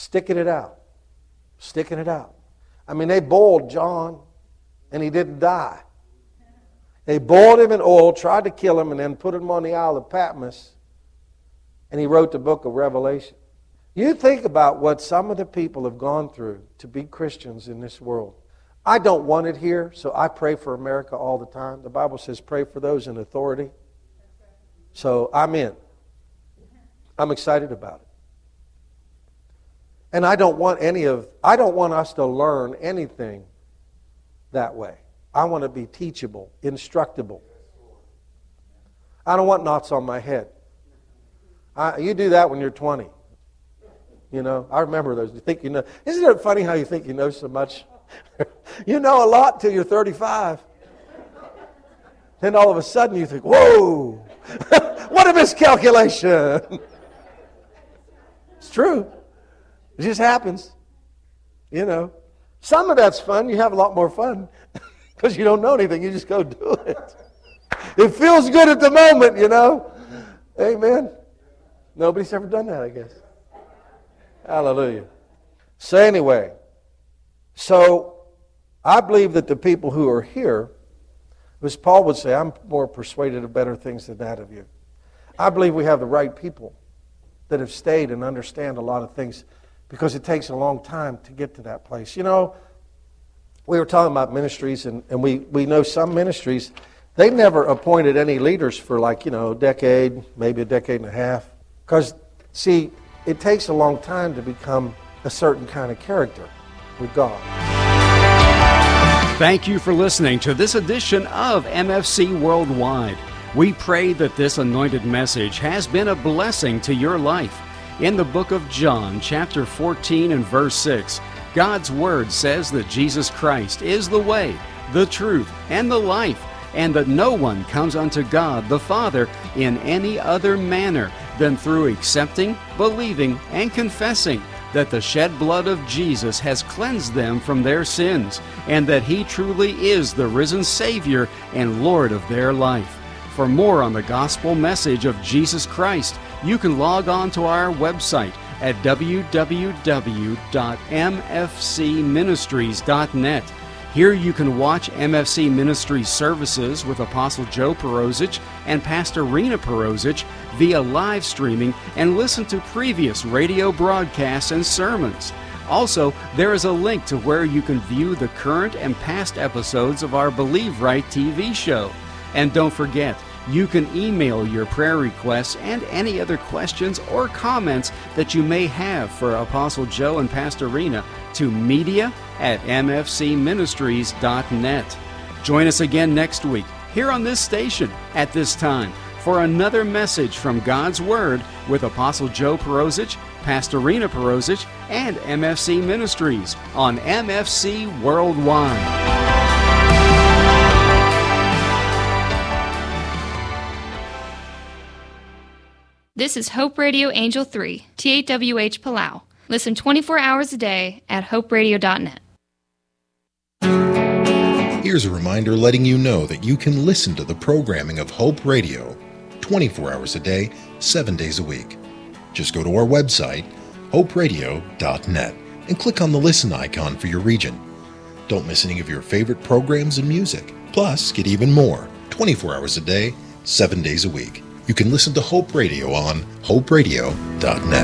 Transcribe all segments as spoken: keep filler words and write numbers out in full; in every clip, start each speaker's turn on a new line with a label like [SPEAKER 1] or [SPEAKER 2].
[SPEAKER 1] Sticking it out. Sticking it out. I mean, they boiled John, and he didn't die. They boiled him in oil, tried to kill him, and then put him on the Isle of Patmos, and he wrote the book of Revelation. You think about what some of the people have gone through to be Christians in this world. I don't want it here, so I pray for America all the time. The Bible says pray for those in authority. So I'm in. I'm excited about it. And I don't want any of, I don't want us to learn anything that way. I want to be teachable, instructable. I don't want knots on my head. I, you do that when you're twenty. You know, I remember those. You think you know. Isn't it funny how you think you know so much? You know a lot till you're thirty-five. Then all of a sudden you think, whoa, what a miscalculation. It's true. It just happens. You know. Some of that's fun. You have a lot more fun because you don't know anything. You just go do it. It feels good at the moment, you know. Amen. Nobody's ever done that, I guess. Hallelujah. So anyway, so I believe that the people who are here, as Paul would say, I'm more persuaded of better things than that of you. I believe we have the right people that have stayed and understand a lot of things because it takes a long time to get to that place. You know, we were talking about ministries, and, and we, we know some ministries, they never appointed any leaders for like, you know, a decade, maybe a decade and a half. Because, see, it takes a long time to become a certain kind of character with God.
[SPEAKER 2] Thank you for listening to this edition of M F C Worldwide. We pray that this anointed message has been a blessing to your life. In the book of John, chapter fourteen and verse six, God's Word says that Jesus Christ is the way, the truth, and the life, and that no one comes unto God the Father in any other manner than through accepting, believing, and confessing that the shed blood of Jesus has cleansed them from their sins, and that He truly is the risen Savior and Lord of their life. For more on the gospel message of Jesus Christ, you can log on to our website at w w w dot m f c ministries dot net. Here you can watch M F C Ministries services with Apostle Joe Perosic and Pastor Rena Perosic via live streaming and listen to previous radio broadcasts and sermons. Also, there is a link to where you can view the current and past episodes of our Believe Right T V show. And don't forget, you can email your prayer requests and any other questions or comments that you may have for Apostle Joe and Pastor Rena to media at m f c ministries dot net. Join us again next week here on this station at this time for another message from God's Word with Apostle Joe Perosic, Pastor Rena Perosic, and M F C Ministries on M F C Worldwide.
[SPEAKER 3] This is Hope Radio Angel three, T A W H Palau. Listen twenty-four hours a day at hope radio dot net.
[SPEAKER 4] Here's a reminder letting you know that you can listen to the programming of Hope Radio twenty-four hours a day, seven days a week. Just go to our website, hope radio dot net, and click on the listen icon for your region. Don't miss any of your favorite programs and music. Plus, get even more twenty-four hours a day, seven days a week. You can listen to Hope Radio on hope radio dot net.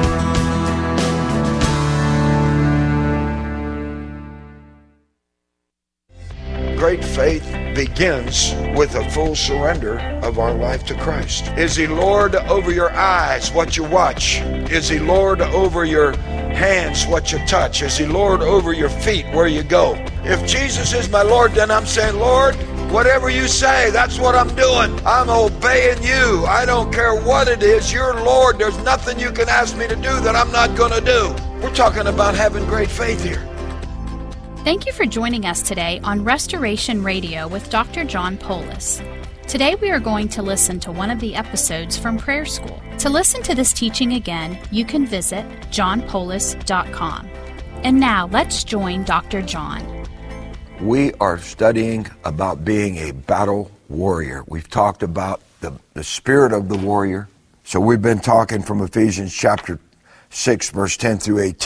[SPEAKER 5] Great faith begins with a full surrender of our life to Christ. Is He Lord over your eyes, what you watch? Is He Lord over your hands, what you touch? Is He Lord over your feet, where you go? If Jesus is my Lord, then I'm saying, Lord, whatever you say, that's what I'm doing. I'm obeying you. I don't care what it is. You're Lord. There's nothing you can ask me to do that I'm not going to do. We're talking about having great faith here.
[SPEAKER 6] Thank you for joining us today on Restoration Radio with Doctor John Poulos. Today we are going to listen to one of the episodes from Prayer School. To listen to this teaching again, you can visit john poulos dot com. And now let's join Doctor John.
[SPEAKER 5] We are studying about being a battle warrior. We've talked about the, the spirit of the warrior. So we've been talking from Ephesians chapter six, verse ten through eighteen.